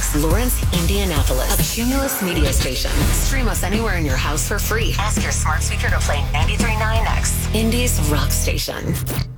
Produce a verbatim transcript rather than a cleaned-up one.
X, Lawrence, Indianapolis, a Cumulus media station. Stream us anywhere in your house for free. Ask your smart speaker to play ninety-three point nine X, Indy's rock station.